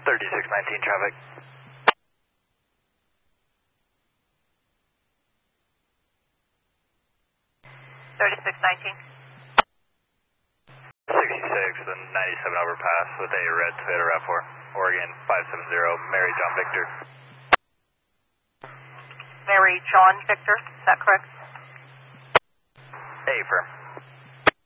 3619 traffic. 3619. 66 and 97 overpass with a red Toyota RAV4. Oregon 570, Mary John Victor. Mary John Victor, is that correct? Affirm.